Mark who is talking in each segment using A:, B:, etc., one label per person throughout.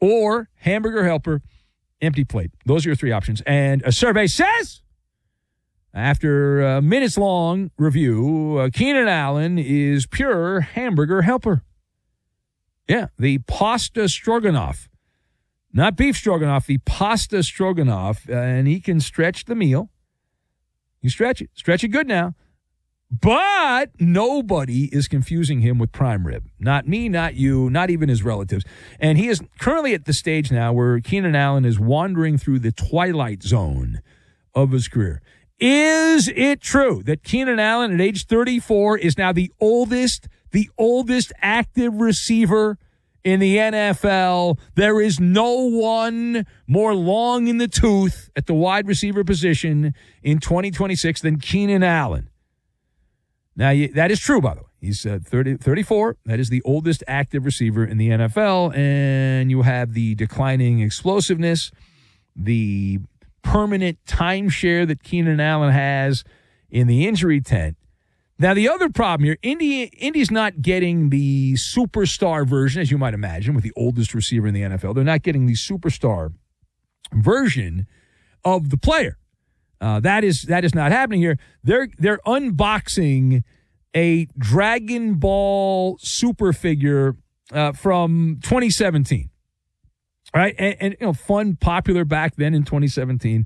A: or hamburger helper, empty plate. Those are your three options. And a survey says, after a minutes-long review, Keenan Allen is pure hamburger helper. Yeah, the pasta stroganoff. Not beef stroganoff, the pasta stroganoff. And he can stretch the meal. You stretch it. Stretch it good now. But nobody is confusing him with prime rib. Not me, not you, not even his relatives. And he is currently at the stage now where Keenan Allen is wandering through the twilight zone of his career. Is it true that Keenan Allen at age 34 is now the oldest active receiver in the NFL? There is no one more long in the tooth at the wide receiver position in 2026 than Keenan Allen. Now, that is true, by the way. He's 34. That is the oldest active receiver in the NFL. And you have the declining explosiveness, the permanent timeshare that Keenan Allen has in the injury tent. Now, the other problem here, Indy's not getting the superstar version, as you might imagine, with the oldest receiver in the NFL. They're not getting the superstar version of the player. That is not happening here. They're unboxing a Dragon Ball super figure from 2017. All right, and fun, popular back then in 2017.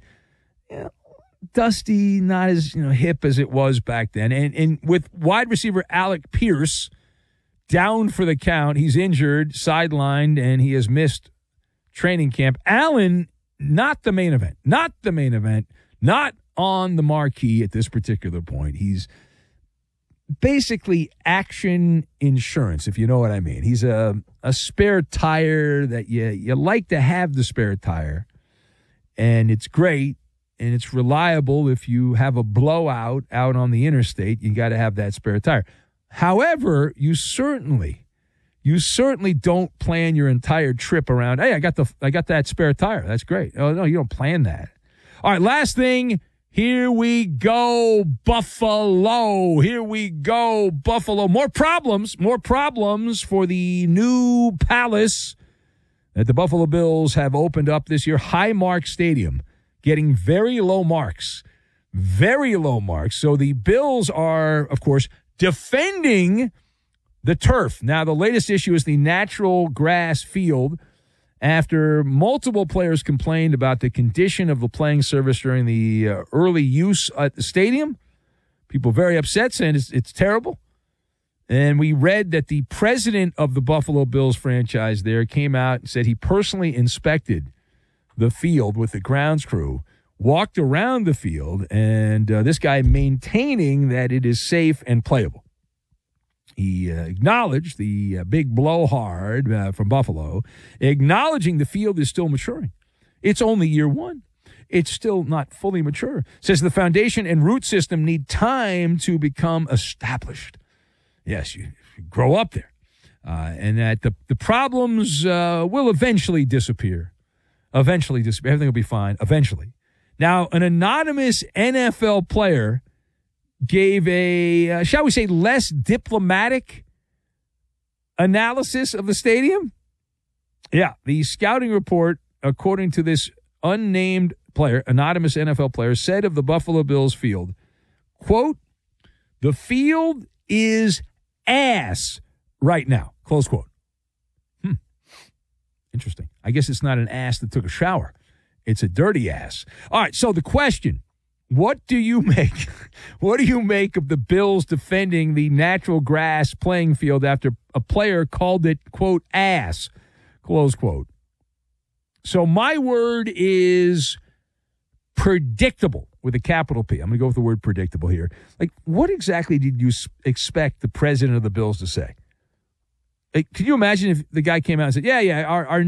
A: Dusty, not as hip as it was back then. And with wide receiver Alec Pierce down for the count, he's injured, sidelined, and he has missed training camp. Allen, not the main event. Not on the marquee at this particular point. He's basically action insurance, if you know what I mean. He's a spare tire that you like to have the spare tire, and it's great, and it's reliable. If you have a blowout out on the interstate, you got to have that spare tire. However, you certainly don't plan your entire trip around, hey, I got that spare tire. That's great. Oh, no, you don't plan that. All right, last thing. Here we go, Buffalo. Here we go, Buffalo. More problems for the new palace that the Buffalo Bills have opened up this year. Highmark Stadium, getting very low marks. So the Bills are, of course, defending the turf. Now, the latest issue is the natural grass field. After multiple players complained about the condition of the playing surface during the early use at the stadium, people very upset, saying it's terrible. And we read that the president of the Buffalo Bills franchise there came out and said he personally inspected the field with the grounds crew, walked around the field, and this guy maintaining that it is safe and playable. He acknowledged the big blowhard from Buffalo, acknowledging the field is still maturing. It's only year one. It's still not fully mature. Says the foundation and root system need time to become established. Yes, you grow up there. And that the problems will eventually disappear. Everything will be fine eventually. Now, an anonymous NFL player gave a, shall we say, less diplomatic analysis of the stadium. Yeah, the scouting report, according to this unnamed player, anonymous NFL player, said of the Buffalo Bills field, quote, "The field is ass right now," close quote. Interesting. I guess it's not an ass that took a shower. It's a dirty ass. All right, so the question, what do you make? What do you make of the Bills defending the natural grass playing field after a player called it, quote, ass, close quote? So my word is predictable with a capital P. I'm going to go with the word predictable here. Like, what exactly did you expect the president of the Bills to say? Like, can you imagine if the guy came out and said, our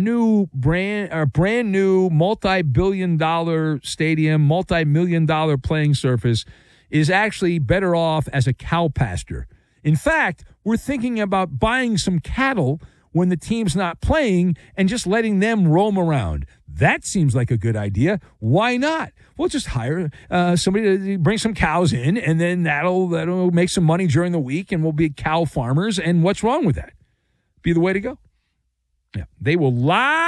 A: brand new multi-billion-dollar stadium, multi-million-dollar playing surface is actually better off as a cow pasture. In fact, we're thinking about buying some cattle when the team's not playing and just letting them roam around. That seems like a good idea. Why not? We'll just hire somebody to bring some cows in, and then that'll make some money during the week, and we'll be cow farmers. And what's wrong with that? Be the way to go. Yeah, they will lie.